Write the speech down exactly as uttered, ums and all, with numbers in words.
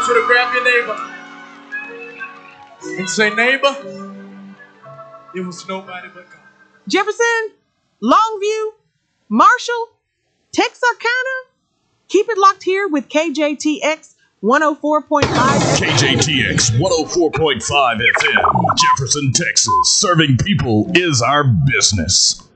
you to grab your neighbor and say, neighbor, it was nobody but God. Jefferson, Longview, Marshall, Texarkana. Keep it locked here with K J T X one oh four point five. K J T X one oh four point five F M, Jefferson, Texas. Serving people is our business.